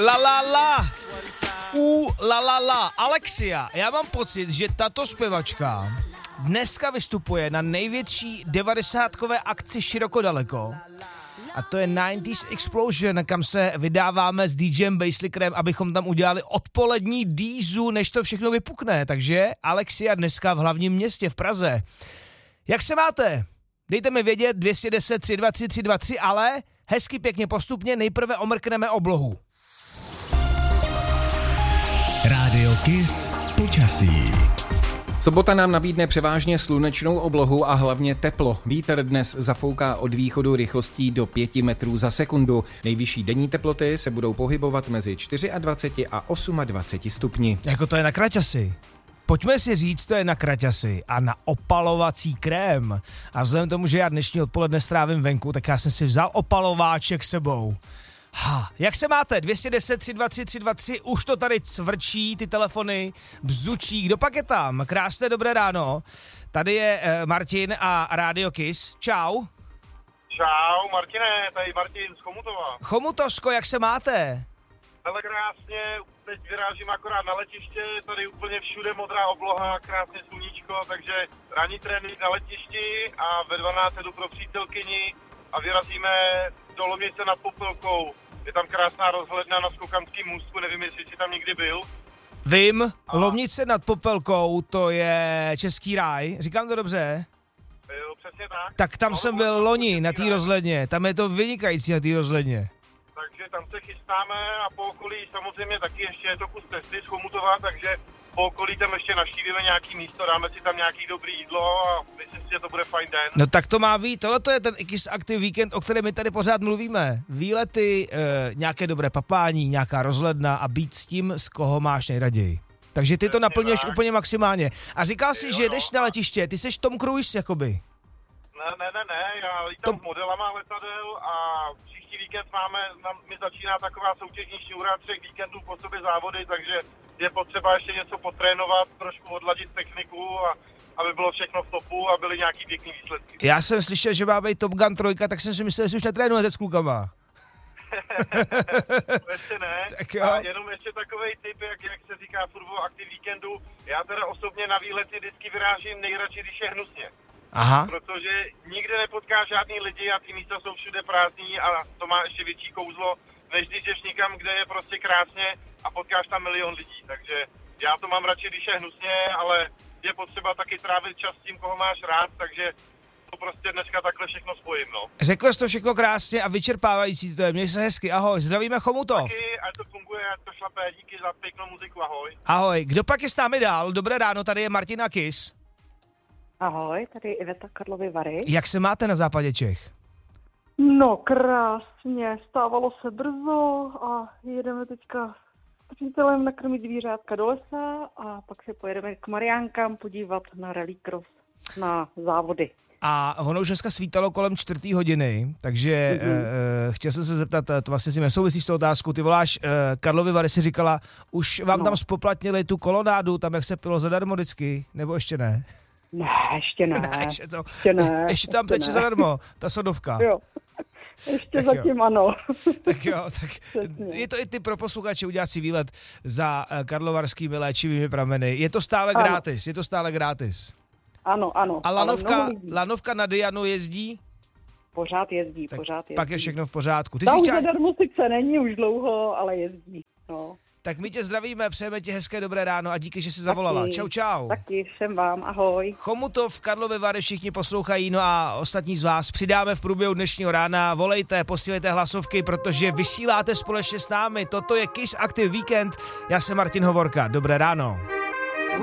La la la. La la la. Alexia, já mám pocit, že tato zpěvačka dneska vystupuje na největší 90kové akci široko daleko. A to je 90s Explosion, kam se vydáváme s DJem Basslickerem, abychom tam udělali odpolední dízu, než to všechno vypukne. Takže Alexia dneska v hlavním městě v Praze. Jak se máte? Dejte mi vědět 210 323 323, ale hezky pěkně postupně nejprve omrkneme oblohu. Rádio Kiss počasí. Sobota nám nabídne převážně slunečnou oblohu a hlavně teplo. Vítr dnes zafouká od východu rychlostí do 5 metrů za sekundu. Nejvyšší denní teploty se budou pohybovat mezi 24 a 28 stupni. Jako to je na kraťasy. Pojďme si říct, to je na kraťasy a na opalovací krém. A vzhledem tomu, že já dnešní odpoledne strávím venku, tak já jsem si vzal opalováček sebou. Jak se máte? 210 323 323, už to tady cvrčí, ty telefony bzučí. Kdo pak je tam? Krásné dobré ráno. Tady je Martin a Radio Kiss. Čau. Čau, Martine, tady Martin z Chomutova. Chomutovsko, jak se máte? Ale krásně, teď vyrážím akorát na letiště, tady úplně všude modrá obloha, krásně sluníčko, takže ranní trénink na letišti a ve 12 jdu pro přítelkyni a vyrazíme do Lomnice nad Popelkou. Je tam krásná rozhledna na Skokanském můstku, nevím, jestli jsi tam někdy byl. Vím, Lomnice nad Popelkou, to je český ráj, říkám to dobře? Jo, přesně tak. Tak tam jsem byl loni na té rozhledně, tam je to vynikající na té rozhledně. Takže tam se chystáme a po okolí samozřejmě taky ještě je to kus cesty z Chomutova, takže po okolí tam ještě navštívíme nějaký místo, dáme si tam nějaký dobrý jídlo a myslím si, že to bude fajn den. No tak to má být, tohle to je ten Kiss Active Weekend, o kterém my tady pořád mluvíme. Výlety, nějaké dobré papání, nějaká rozhledna a být s tím, z koho máš nejraději. Takže ty to naplňuješ úplně maximálně. A říkal jsi, že jdeš na letiště, ty seš Tom Cruise jakoby. Ne, já lítám s modelama letadel a příští víkend mi začíná taková soutěžní šňůra 3 víkendů po sobě závody, takže je potřeba ještě něco potrénovat, trošku odladit techniku a aby bylo všechno v topu a byly nějaký pěkný výsledky. Já jsem slyšel, že má být Top Gun 3, tak jsem si myslel, že už netrénujete s klukama. Ještě ne, a jenom ještě takovej tip, jak se říká furt Active Weekendu, já teda osobně na výlety vždycky vyrážím nejradši, když je hnusně. Aha. Protože nikde nepotkáš žádný lidi a ty místa jsou všude prázdní a to má ještě větší kouzlo, než když jdeš někam, kde je prostě krásně a potkáš tam milion lidí. Takže já to mám radši, když je hnusně, ale je potřeba taky trávit čas s tím, koho máš rád, takže to prostě dneska takhle všechno spojím, no. Řekl jsi to všechno krásně a vyčerpávající to je, měj se hezky, ahoj, zdravíme Chomutov. Taky, ať to funguje, ať to šlape, díky za pěknou muziku, ahoj. Ahoj, kdo pak je s námi dál? Dobré ráno, tady je Martina Kiss. Ahoj, tady je Iveta Karlovy Vary. Jak se máte na západě Čech? No krásně, stávalo se brzo a jedeme teďka s přítelem nakrmit zvířátka do lesa a pak se pojedeme k Mariánkám podívat na rallycross, na závody. A ono už dneska svítalo kolem 4:00, takže chtěl jsem se zeptat, to vlastně si nesouvisí s tou otázkou, ty voláš Karlovy Vary, si říkala, už vám tam spoplatnili tu kolonádu, tam jak se pilo zadarmo vždycky, nebo ještě ne? Ne, ještě ne. Ještě tam teče zadarmo, ta sodovka. Jo, ještě tak zatím jo. Ano. Tak jo, tak je to i ty pro posluchače udělat si výlet za karlovarskými léčivými prameny. Je to stále gratis, Ano. A lanovka na Dianu jezdí? Pořád jezdí. Pak je všechno v pořádku. Tam zadarmo sice není už dlouho, ale jezdí, no. Tak my tě zdravíme, přejeme ti hezké dobré ráno a díky, že jsi zavolala. Čau. Taky všem vám, ahoj. Chomutov, Karlovy Vary všichni poslouchají, no a ostatní z vás přidáme v průběhu dnešního rána. Volejte, posílejte hlasovky, protože vysíláte společně s námi. Toto je Kiss Active Weekend. Já jsem Martin Hovorka. Dobré ráno.